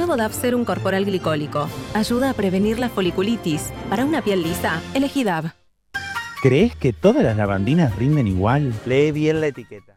Nuevo Dove Serum Corporal Glicólico. Ayuda a prevenir la foliculitis. Para una piel lisa, elegí Dove. ¿Crees que todas las lavandinas rinden igual? Lee bien la etiqueta.